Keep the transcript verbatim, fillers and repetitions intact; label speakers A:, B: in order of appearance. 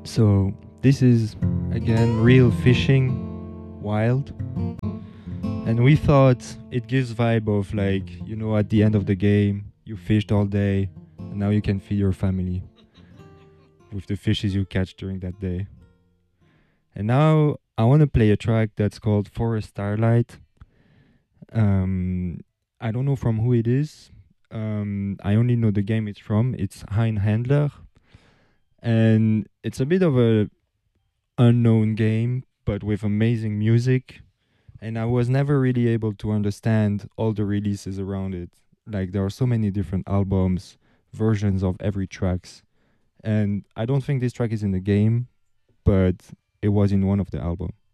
A: So this is again real fishing, wild, and we thought it gives vibe of like, you know, at the end of the game you fished all day and now you can feed your family with the fishes you catch during that day. And now I want to play a track that's called Forest Starlight. Um, I don't know from who it is. Um, I only know the game it's from. It's Hein Handler, and it's a bit of a unknown game, but with amazing music. And I was never really able to understand all the releases around it. Like there are so many different albums, versions of every tracks, and I don't think this track is in the game, but it was in one of the album.